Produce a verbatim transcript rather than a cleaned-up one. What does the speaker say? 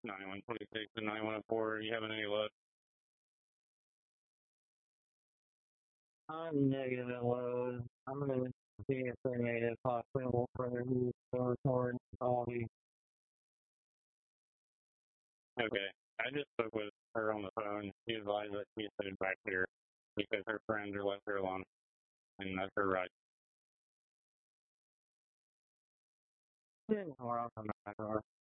ninety-one twenty-six and ninety-one oh four. Are you having any luck? I'm negative at lows. I'm going to see if they're negative possible for their use to record all the. Okay. I just spoke with her on the phone. She advised that she headed back here because her friends are left her alone. And that's her right. Yeah, well, I'm back.